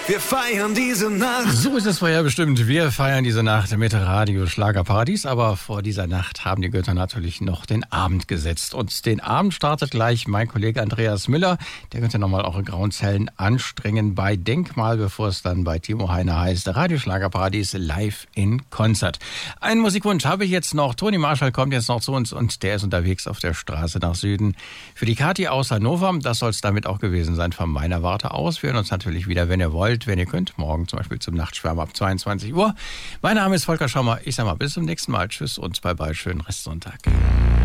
Wir feiern diese Nacht. So ist es vorher bestimmt. Wir feiern diese Nacht mit Radio Schlagerparadies. Aber vor dieser Nacht haben die Götter natürlich noch den Abend gesetzt. Und den Abend startet gleich mein Kollege Andreas Müller. Der könnte nochmal eure grauen Zellen anstrengen bei Denkmal, bevor es dann bei Timo Heine heißt Radio Schlagerparadies live in Konzert. Einen Musikwunsch habe ich jetzt noch. Toni Marshall kommt jetzt noch zu uns und der ist unterwegs auf der Straße nach Süden. Für die Kathi aus Hannover, das soll es damit auch gewesen sein von meiner Warte aus. Wir hören uns natürlich wieder, wenn ihr wollt, wenn ihr könnt. Morgen zum Beispiel zum Nachtschwärmer ab 22 Uhr. Mein Name ist Volker Schaumer. Ich sage mal bis zum nächsten Mal. Tschüss und bye bye. Schönen Restsonntag.